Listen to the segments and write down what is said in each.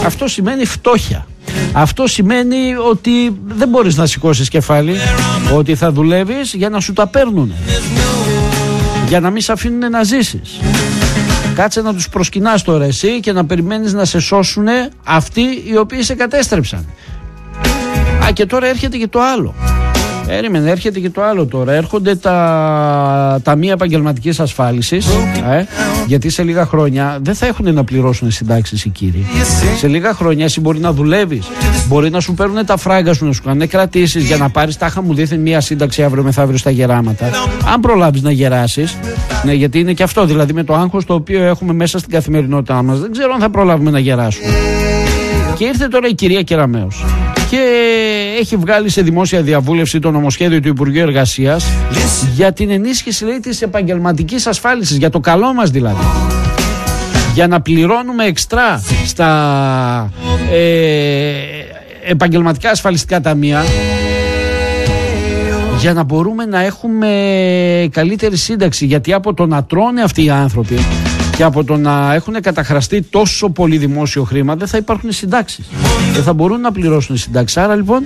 Αυτό σημαίνει φτώχεια. Αυτό σημαίνει ότι δεν μπορείς να σηκώσεις κεφάλι, ότι θα δουλεύεις για να σου τα παίρνουν, για να μην σε αφήνουν να ζήσεις. Κάτσε να τους προσκυνάς τώρα εσύ και να περιμένεις να σε σώσουν αυτοί οι οποίοι σε κατέστρεψαν. Και τώρα έρχεται και το άλλο. Έρχεται και το άλλο τώρα. Έρχονται τα ταμεία επαγγελματικής ασφάλισης, γιατί σε λίγα χρόνια δεν θα έχουν να πληρώσουν συντάξεις οι κύριοι. Σε λίγα χρόνια εσύ μπορεί να δουλεύεις, μπορεί να σου παίρνουν τα φράγκα σου, να σου κάνουν κρατήσεις για να πάρεις τάχα μου δήθεν μία σύνταξη αύριο μεθαύριο στα γεράματα. Αν προλάβεις να γεράσεις, ναι, γιατί είναι και αυτό, δηλαδή με το άγχος το οποίο έχουμε μέσα στην καθημερινότητά μας, δεν ξέρω αν θα προλάβουμε να γεράσουμε. Και ήρθε τώρα η κυρία Κεραμέως και έχει βγάλει σε δημόσια διαβούλευση το νομοσχέδιο του Υπουργείου Εργασίας για την ενίσχυση, λέει, της επαγγελματικής ασφάλισης, για το καλό μας δηλαδή. Για να πληρώνουμε εξτρά στα επαγγελματικά ασφαλιστικά ταμεία, για να μπορούμε να έχουμε καλύτερη σύνταξη, γιατί από το να τρώνε αυτοί οι άνθρωποι και από το να έχουν καταχραστεί τόσο πολύ δημόσιο χρήμα δεν θα υπάρχουν συντάξεις. Δεν θα μπορούν να πληρώσουν συντάξεις. Άρα λοιπόν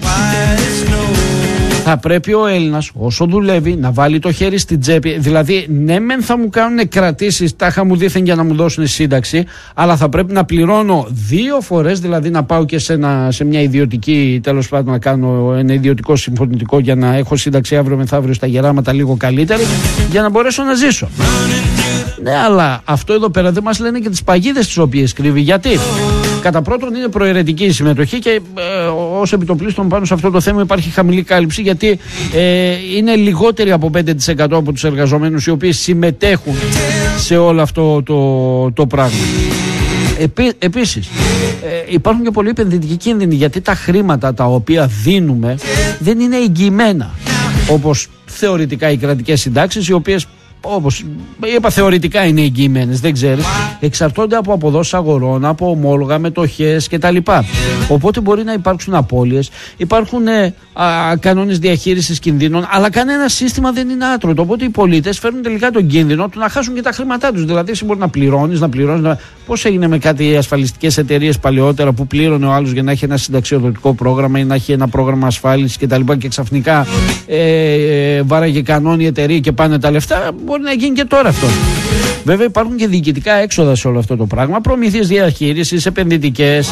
θα πρέπει ο Έλληνας όσο δουλεύει να βάλει το χέρι στην τσέπη. Δηλαδή ναι μεν θα μου κάνουν κρατήσεις τάχα μου δήθεν για να μου δώσουν σύνταξη, αλλά θα πρέπει να πληρώνω 2 φορές, δηλαδή να πάω και σε μια ιδιωτική, τέλος πάντων να κάνω ένα ιδιωτικό συμφωνητικό για να έχω σύνταξη αύριο μεθαύριο στα γεράματα λίγο καλύτερη, για να μπορέσω να ζήσω. Ναι, αλλά αυτό εδώ πέρα δεν μας λένε και τις παγίδες τις οποίες κρύβει. Γιατί κατά πρώτον είναι προαιρετική η συμμετοχή και ως επιτοπλίστων πάνω σε αυτό το θέμα υπάρχει χαμηλή κάλυψη, γιατί είναι λιγότεροι από 5% από τους εργαζομένους οι οποίοι συμμετέχουν σε όλο αυτό το πράγμα. Επίσης υπάρχουν και πολλοί επενδυτικοί κίνδυνοι, γιατί τα χρήματα τα οποία δίνουμε δεν είναι εγγυημένα, όπως θεωρητικά οι κρατικές συντάξεις, οι οποίες, όπως είπα, θεωρητικά είναι εγγυημένες, δεν ξέρεις, εξαρτώνται από αποδόσεις αγορών, από ομόλογα, μετοχές κτλ. Οπότε μπορεί να υπάρξουν απώλειες, υπάρχουν κανόνες διαχείρισης κινδύνων, αλλά κανένα σύστημα δεν είναι άτρωτο. Οπότε οι πολίτες φέρνουν τελικά τον κίνδυνο του να χάσουν και τα χρήματά τους. Δηλαδή, εσύ μπορεί να πληρώνεις. Πώς έγινε με κάτι ασφαλιστικές εταιρείες παλαιότερα που πλήρωνε ο άλλος για να έχει ένα συνταξιοδοτικό πρόγραμμα ή να έχει ένα πρόγραμμα ασφάλισης κτλ. Και ξαφνικά βάραγε κανόνι η εταιρεία και πάνε τα λεφτά. Μπορεί να γίνει και τώρα αυτό. Βέβαια υπάρχουν και διοικητικά έξοδα σε όλο αυτό το πράγμα, προμήθειες διαχείρισης, επενδυτικές,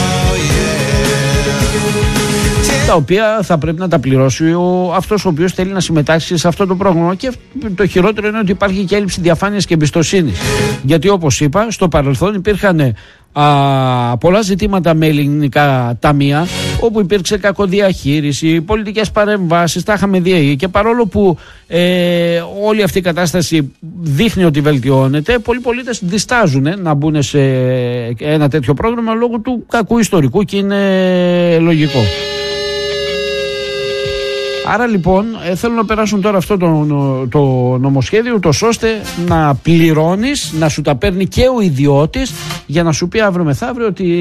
τα οποία θα πρέπει να τα πληρώσει αυτός ο οποίος θέλει να συμμετάσχει σε αυτό το πρόγραμμα. Και το χειρότερο είναι ότι υπάρχει και έλλειψη διαφάνειας και εμπιστοσύνης. Γιατί όπως είπα, στο παρελθόν υπήρχαν πολλά ζητήματα με ελληνικά ταμεία, όπου υπήρξε κακοδιαχείριση, πολιτικές παρεμβάσεις, τα είχαμε δει. Και παρόλο που όλη αυτή η κατάσταση δείχνει ότι βελτιώνεται, πολλοί πολίτες διστάζουν να μπουν σε ένα τέτοιο πρόγραμμα λόγω του κακού ιστορικού, και είναι λογικό. Άρα λοιπόν θέλω να περάσουν τώρα αυτό το νομοσχέδιο, ούτως ώστε να πληρώνεις, να σου τα παίρνει και ο ιδιώτης, για να σου πει αύριο μεθαύριο ότι